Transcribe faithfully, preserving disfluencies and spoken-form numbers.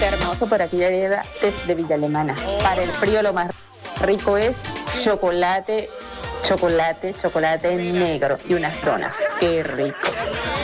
Qué hermoso, por aquí ya llega desde Villa Alemana. Para el frío lo más rico es chocolate, chocolate, chocolate negro y unas donas. Qué rico.